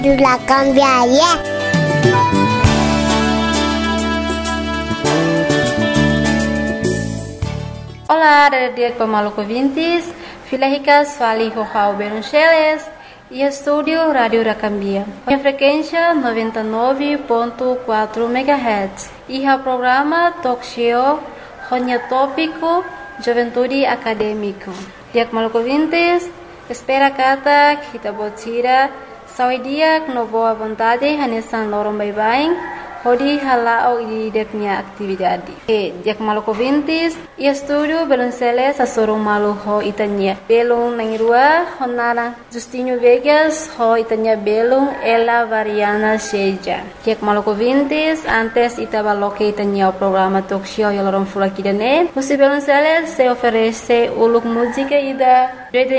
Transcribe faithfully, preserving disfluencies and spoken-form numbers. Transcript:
La cambiaria. Olá, dia pemalu ouvintes, Filahicas Fali Rojao Beruncheles e estúdio Rádio Racambia. A frequência noventa e nove ponto quatro megahertz e o programa Talk Show Ronya Tópico Juventude Acadêmico. Dia pemalu ouvintes, espera kata kita botira saudia no boa vontade hanesan lorong bye-bye. Hodi halao i depnya atividade. E dia malu ouvintes, e estúdio Belunceles a sorong malu ho itanya. Belung nangirua honara Justinho Vegas ho itanya belung ela variana seja. Dia malu ouvintes, antes itabaloke itanya o programa talk show yalorong fulakidane. Musi Belunceles se oferece uluk música ida